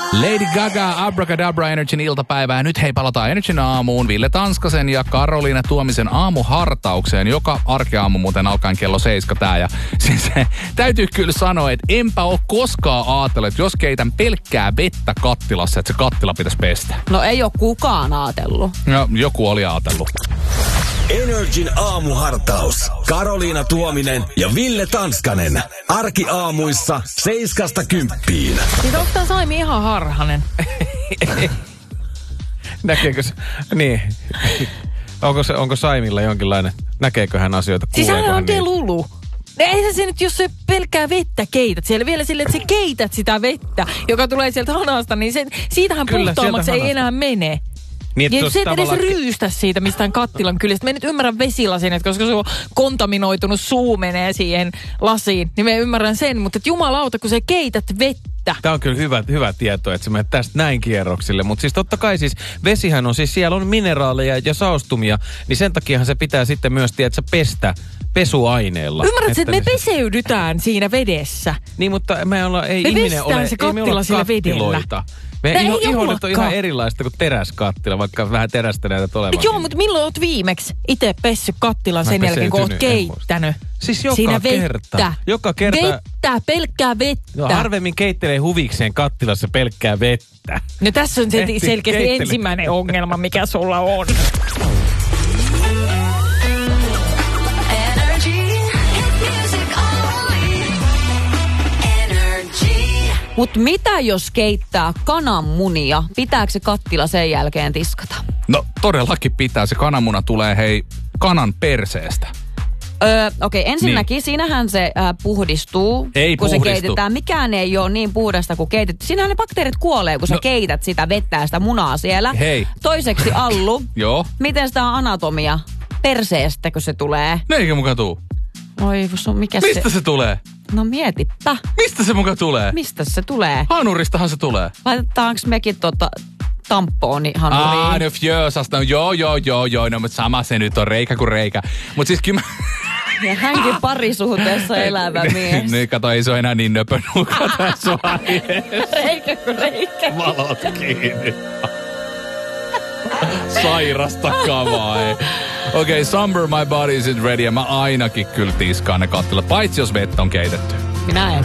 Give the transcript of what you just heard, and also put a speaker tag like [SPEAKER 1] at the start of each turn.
[SPEAKER 1] Lady Gaga, Abracadabra, Energyn iltapäivää. Nyt hei, palataan Energyn aamuun. Ville Tanskasen ja Karoliina Tuomisen aamuhartaukseen, joka arkeaamu muuten alkaen kello 7 tää. Ja siis täytyy kyllä sanoa, että enpä ole koskaan ajatellut, että jos keitän pelkkää vettä kattilassa, että se kattila pitäisi pestä.
[SPEAKER 2] No ei ole kukaan ajatellut.
[SPEAKER 1] No, joku oli ajatellut.
[SPEAKER 3] Energin aamuhartaus. Karoliina Tuominen ja Ville Tanskanen. Arkiaamuissa 7–10.
[SPEAKER 2] Siitä onko tää Saimi ihan harhanen?
[SPEAKER 4] Näkeekö se? Niin. Onko Saimilla jonkinlainen? Näkeekö hän asioita?
[SPEAKER 2] Siis hän on delulu. Eihän se nyt, jos se pelkkää vettä keität siellä vielä silleen, että sä keität sitä vettä, joka tulee sieltä hanasta, niin siitähän puhtaammaksi ei enää mene. Niin, ja se et edes ryystä siitä mistään kattilan kyljestä. Me ei nyt ymmärrä vesilasin, koska se on kontaminoitunut suu menee siihen lasiin. Niin me ymmärrän sen, mutta jumalauta, kun sä keität vettä.
[SPEAKER 4] Tämä on kyllä hyvä tieto, että sä menet tästä näin kierroksille. Mutta siis totta kai siis vesihän on siis, siellä on mineraaleja ja saostumia. Niin sen takiahan se pitää sitten myös, tiedätkö, pestä pesuaineella.
[SPEAKER 2] Ymmärrätkö, että me peseydytään siinä vedessä?
[SPEAKER 4] Niin, mutta me ihminen ole,
[SPEAKER 2] se kattila sillä vedellä.
[SPEAKER 4] Ihonnet on ihan erilaista kuin teräskattila, vaikka vähän terästä näytät olevan.
[SPEAKER 2] Joo, mutta milloin oot viimeksi itse pessyt kattilan sen jälkeen, kun oot keittänyt?
[SPEAKER 4] Siis
[SPEAKER 2] siinä
[SPEAKER 4] kerta. Joka kerta.
[SPEAKER 2] Vettä, pelkkää vettä.
[SPEAKER 4] No, harvemmin keittelee huvikseen kattilassa pelkkää vettä.
[SPEAKER 2] No tässä on selkeästi ensimmäinen ongelma, mikä sulla on. Mut mitä jos keittää kananmunia? Pitääkö se kattila sen jälkeen tiskata?
[SPEAKER 1] No todellakin pitää. Se kananmuna tulee kanan perseestä.
[SPEAKER 2] Okei, ensinnäkin niin. Siinähän se puhdistuu,
[SPEAKER 1] ei
[SPEAKER 2] kun
[SPEAKER 1] puhdistu.
[SPEAKER 2] Se keitetään. Mikään ei ole niin puhdasta kuin keitetty. Siinähän ne bakteerit kuolee, kun sä keität sitä vettä ja sitä munaa siellä.
[SPEAKER 1] Hei.
[SPEAKER 2] Toiseksi Allu.
[SPEAKER 1] Joo.
[SPEAKER 2] Miten sitä on anatomia? Perseestä, kun se tulee.
[SPEAKER 1] Ne eikä mukaan tuu.
[SPEAKER 2] Oi, mikä
[SPEAKER 1] mistä se tulee?
[SPEAKER 2] No mietipä.
[SPEAKER 1] Mistä se mukaan tulee?
[SPEAKER 2] Mistä se tulee?
[SPEAKER 1] Hanuristahan se tulee.
[SPEAKER 2] Laitetaanko mekin tampooni hanuriin?
[SPEAKER 1] No fjösasta. Joo. No, mutta sama se nyt on reikä kuin reikä. Mut siis kyllä
[SPEAKER 2] Ja hänkin parisuhteessa elävä mies.
[SPEAKER 1] Niin, kato, ei se ole enää niin nöpönuka tässä vaiheessa.
[SPEAKER 2] Reikä kuin reikä.
[SPEAKER 1] Valot kiinni. Sairasta kavaa, ei. Okei, Summer, my body isn't ready. Ja mä ainakin kyllä tiskaan ne kattilat, paitsi jos vettä on keitetty.
[SPEAKER 2] Minä en.